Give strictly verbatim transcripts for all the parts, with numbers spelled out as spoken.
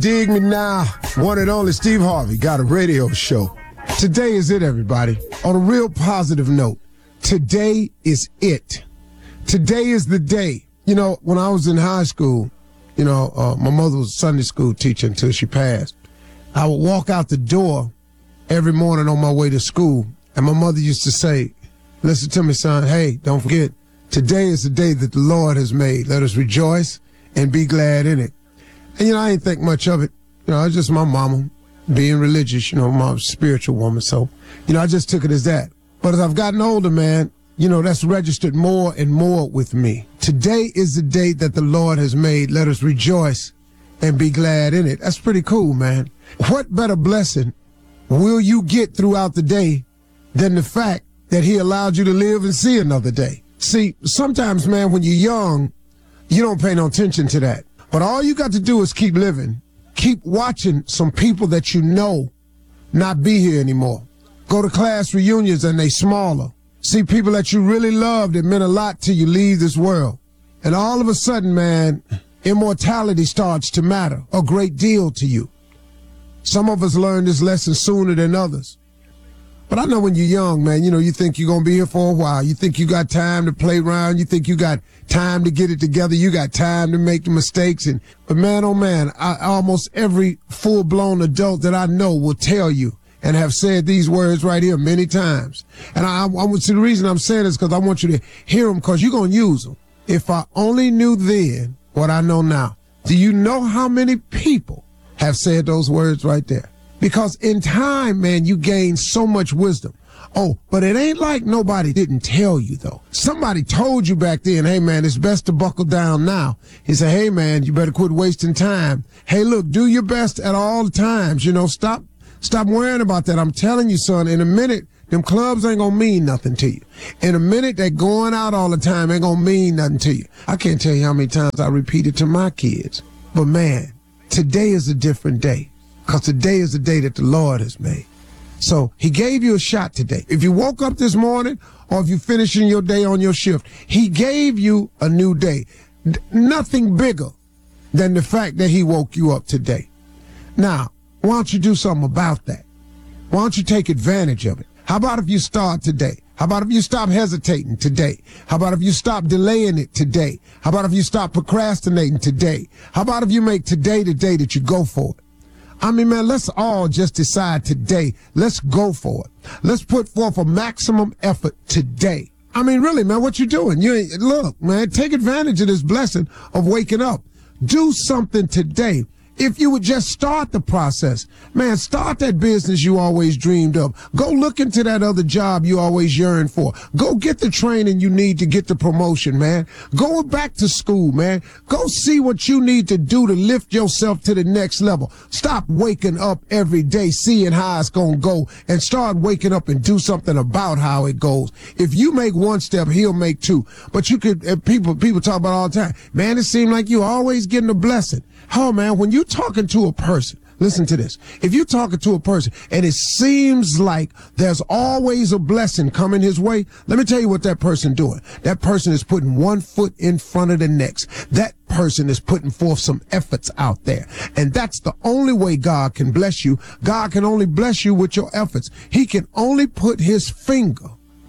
Dig me now. One and only Steve Harvey got a radio show. Today is it, everybody. On a real positive note, today is it. Today is the day. You know, when I was in high school, you know, uh, my mother was a Sunday school teacher until she passed. I would walk out the door every morning on my way to school, and my mother used to say, listen to me, son, hey, don't forget, today is the day that the Lord has made. Let us rejoice and be glad in it. And, you know, I didn't think much of it. You know, it's just my mama being religious, you know, my spiritual woman. So, you know, I just took it as that. But as I've gotten older, man, you know, that's registered more and more with me. Today is the day that the Lord has made. Let us rejoice and be glad in it. That's pretty cool, man. What better blessing will you get throughout the day than the fact that he allowed you to live and see another day? See, sometimes, man, when you're young, you don't pay no attention to that. But all you got to do is keep living. Keep watching some people that you know not be here anymore. Go to class reunions and they smaller. See people that you really loved that meant a lot to you leave this world. And all of a sudden, man, immortality starts to matter a great deal to you. Some of us learn this lesson sooner than others. But I know when you're young, man, you know, you think you're going to be here for a while. You think you got time to play around. You think you got time to get it together. You got time to make the mistakes. And But man, oh man, I, almost every full-blown adult that I know will tell you and have said these words right here many times. And I, I, I see the reason I'm saying this because I want you to hear them because you're going to use them. If I only knew then what I know now. Do you know how many people have said those words right there? Because in time, man, you gain so much wisdom. Oh, but it ain't like nobody didn't tell you, though. Somebody told you back then, hey, man, it's best to buckle down now. He said, hey, man, you better quit wasting time. Hey, look, do your best at all times. You know, stop stop worrying about that. I'm telling you, son, in a minute, them clubs ain't gonna mean nothing to you. In a minute, that going out all the time ain't gonna mean nothing to you. I can't tell you how many times I repeat it to my kids. But, man, today is a different day. Because today is the day that the Lord has made. So he gave you a shot today. If you woke up this morning or if you're finishing your day on your shift, he gave you a new day. N- nothing bigger than the fact that he woke you up today. Now, why don't you do something about that? Why don't you take advantage of it? How about if you start today? How about if you stop hesitating today? How about if you stop delaying it today? How about if you stop procrastinating today? How about if you make today the day that you go for it? I mean, man, let's all just decide today. Let's go for it. Let's put forth a maximum effort today. I mean, really, man, what you doing? You ain't, look, man, take advantage of this blessing of waking up. Do something today. If you would just start the process, man, start that business you always dreamed of. Go look into that other job you always yearned for. Go get the training you need to get the promotion, man. Go back to school, man. Go see what you need to do to lift yourself to the next level. Stop waking up every day seeing how it's going to go and start waking up and do something about how it goes. If you make one step, he'll make two. But you could, uh, people, people talk about all the time, man, it seems like you always getting a blessing. Oh, man, when you're talking to a person, listen to this. If you're talking to a person and it seems like there's always a blessing coming his way, let me tell you what that person doing. That person is putting one foot in front of the next. That person is putting forth some efforts out there. And that's the only way God can bless you. God can only bless you with your efforts. He can only put his finger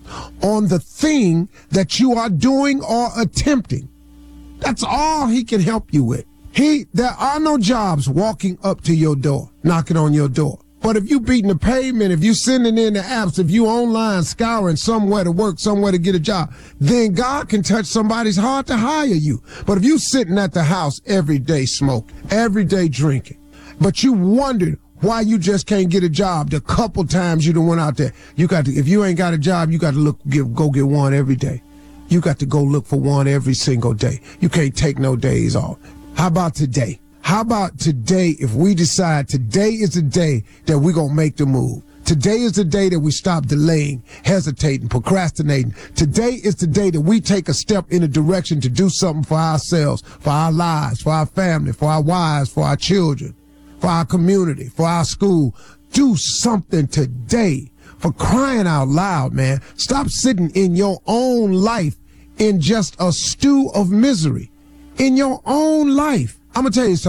on the thing that you are doing or attempting. That's all he can help you with. He, there are no jobs walking up to your door, knocking on your door. But if you beating the pavement, if you sending in the apps, if you online scouring somewhere to work, somewhere to get a job, then God can touch somebody's heart to hire you. But if you sitting at the house every day smoking, every day drinking, but you wondered why you just can't get a job the couple times you done went out there, you got to, if you ain't got a job, you got to look, get, go get one every day. You got to go look for one every single day. You can't take no days off. How about today? How about today if we decide today is the day that we're going to make the move? Today is the day that we stop delaying, hesitating, procrastinating. Today is the day that we take a step in a direction to do something for ourselves, for our lives, for our family, for our wives, for our children, for our community, for our school. Do something today. For crying out loud, man. Stop sitting in your own life in just a stew of misery. In your own life. I'm going to tell you something.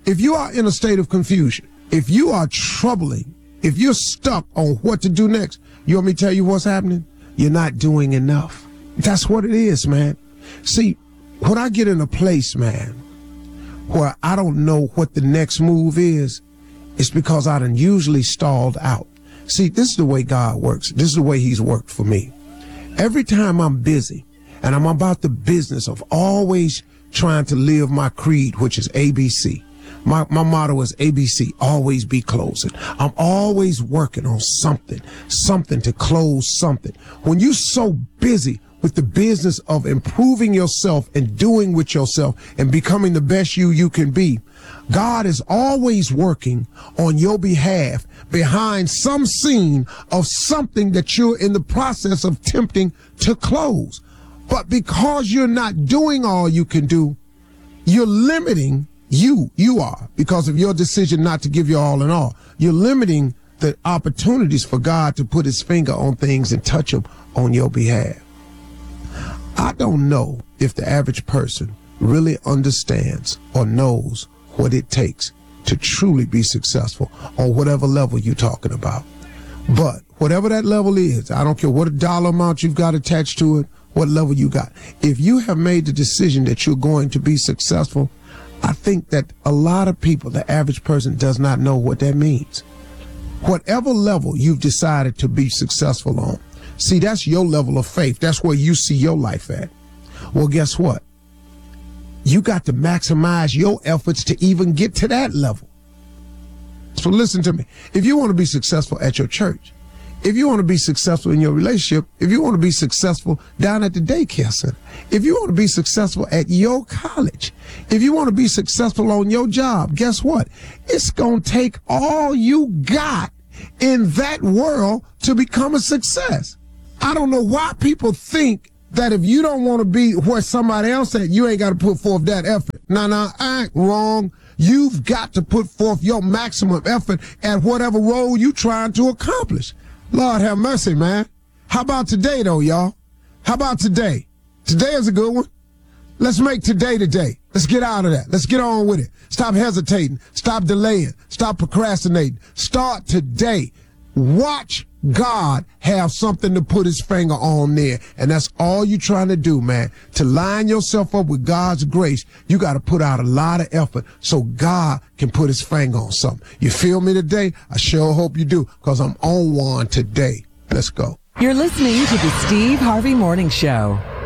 if you are in a state of confusion, if you are troubling, if you're stuck on what to do next, you want me to tell you what's happening? You're not doing enough. That's what it is, man. See, when I get in a place, man, where I don't know what the next move is, it's because I done usually stalled out. See, this is the way God works. This is the way he's worked for me. Every time I'm busy and I'm about the business of always trying to live my creed, which is A B C. My, my motto is A B C, always be closing. I'm always working on something, something to close something. When you're so busy with the business of improving yourself and doing with yourself and becoming the best you you can be, God is always working on your behalf behind some scene of something that you're in the process of attempting to close. But because you're not doing all you can do, you're limiting you, you are, because of your decision not to give your all in all. You're limiting the opportunities for God to put his finger on things and touch them on your behalf. I don't know if the average person really understands or knows what it takes to truly be successful on whatever level you're talking about. But whatever that level is, I don't care what dollar amount you've got attached to it, what level you got. If you have made the decision that you're going to be successful, I think that a lot of people, the average person, does not know what that means. Whatever level you've decided to be successful on, see, that's your level of faith. That's where you see your life at. Well, guess what? You got to maximize your efforts to even get to that level. So listen to me. If you want to be successful at your church, if you want to be successful in your relationship, if you want to be successful down at the daycare center, if you want to be successful at your college, if you want to be successful on your job, guess what? It's going to take all you got in that world to become a success. I don't know why people think that if you don't want to be where somebody else at, you ain't got to put forth that effort. No, no, I ain't wrong. You've got to put forth your maximum effort at whatever role you're trying to accomplish. Lord have mercy, man. How about today, though, y'all? How about today? Today is a good one. Let's make today today. Let's get out of that. Let's get on with it. Stop hesitating. Stop delaying. Stop procrastinating. Start today. Watch God have something to put his finger on there. And that's all you're trying to do, man. To line yourself up with God's grace, you got to put out a lot of effort so God can put his finger on something. You feel me today? I sure hope you do, because I'm on one today. Let's go. You're listening to the Steve Harvey Morning Show.